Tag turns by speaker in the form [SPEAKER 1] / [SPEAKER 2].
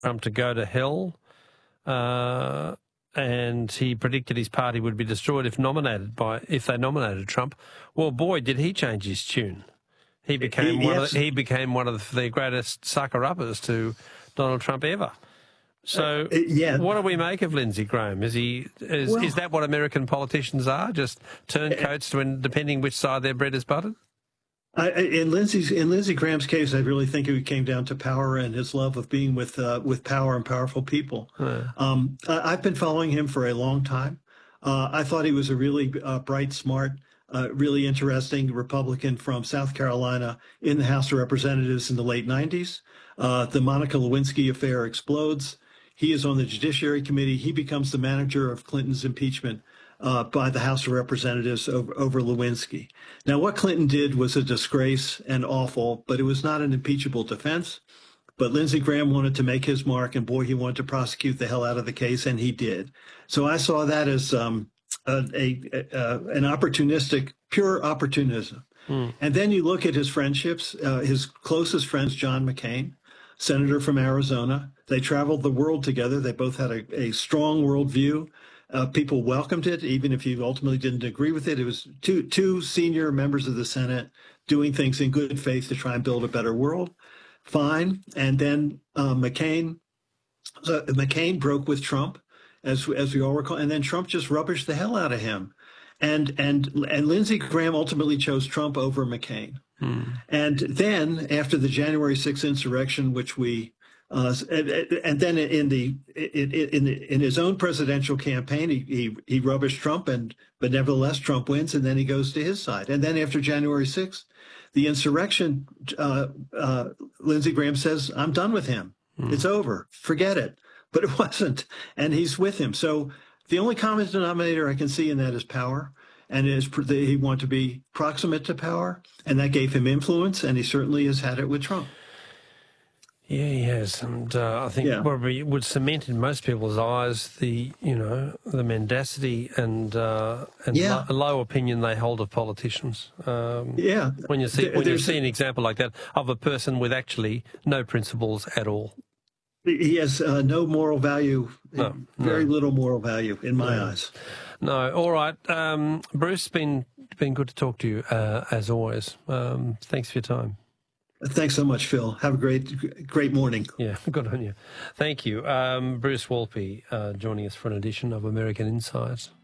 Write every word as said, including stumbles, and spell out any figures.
[SPEAKER 1] Trump to go to hell, uh, and he predicted his party would be destroyed if nominated by if they nominated Trump. Well, boy, did he change his tune. He became
[SPEAKER 2] He-
[SPEAKER 1] one
[SPEAKER 2] yes.
[SPEAKER 1] of the, he became one of the greatest sucker-uppers to Donald Trump ever. So,
[SPEAKER 2] Uh, yeah.
[SPEAKER 1] what do we make of Lindsey Graham? Is he is
[SPEAKER 2] Well-
[SPEAKER 1] is that what American politicians are? Just turncoats to depending which side their bread is buttered?
[SPEAKER 2] I, I- in Lindsey's in Lindsey Graham's case, I really think it came down to power and his love of being with uh, with power and powerful people. Um, I, I've been following him for a long time. Uh, I thought he was a really uh, bright, smart, uh, really interesting Republican from South Carolina in the House of Representatives in the late nineties. Uh, the Monica Lewinsky affair explodes. He is on the Judiciary Committee. He becomes the manager of Clinton's impeachment uh, by the House of Representatives over, over Lewinsky. Now, what Clinton did was a disgrace and awful, but it was not an impeachable defense. But Lindsey Graham wanted to make his mark, and boy, he wanted to prosecute the hell out of the case, and he did. So I saw that as um, a, a, a an opportunistic, pure opportunism. Mm. And then you look at his friendships. Uh, his closest friends, John McCain, senator from Arizona. They traveled the world together. They both had a, a strong worldview. Uh, people welcomed it, even if you ultimately didn't agree with it. It was two two senior members of the Senate doing things in good faith to try and build a better world. Fine. And then uh, McCain, so McCain broke with Trump, as as we all recall, and then Trump just rubbished the hell out of him. And and and Lindsey Graham ultimately chose Trump over McCain. Hmm. And then after the January sixth insurrection, which we uh, and, and then in the in in, the, in his own presidential campaign, he, he he rubbished Trump, and but nevertheless Trump wins, and then he goes to his side. And then after January sixth, the insurrection, uh, uh, Lindsey Graham says, "I'm done with him. Hmm. It's over. Forget it." But it wasn't, and he's with him. So the only common denominator I can see in that is power. And it is, he wanted to be proximate to power, and that gave him influence, and he certainly has had it with Trump.
[SPEAKER 1] Yeah, he has, and uh, I think
[SPEAKER 2] yeah.
[SPEAKER 1] probably would cement in most people's eyes the, you know, the mendacity and uh, and
[SPEAKER 2] yeah.
[SPEAKER 1] lo- low opinion they hold of politicians. Um,
[SPEAKER 2] yeah,
[SPEAKER 1] when you see
[SPEAKER 2] there,
[SPEAKER 1] when you see an example like that of a person with actually no principles at all.
[SPEAKER 2] He has uh, no moral value,
[SPEAKER 1] no,
[SPEAKER 2] very
[SPEAKER 1] no.
[SPEAKER 2] little moral value in my
[SPEAKER 1] no.
[SPEAKER 2] eyes.
[SPEAKER 1] No, all right. Um, Bruce, been been good to talk to you, uh, as always. Um, thanks for your time.
[SPEAKER 2] Thanks so much, Phil. Have a great, great morning.
[SPEAKER 1] Yeah, good on you. Thank you. Um, Bruce Wolpe uh, joining us for an edition of American Insights.